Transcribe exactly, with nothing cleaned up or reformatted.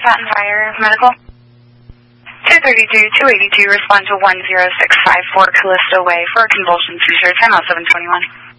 Fountain Fire Medical. two thirty-two, two eighty-two, respond to one zero six five four Callisto Way for a convulsion seizure, ten oh seven twenty-one.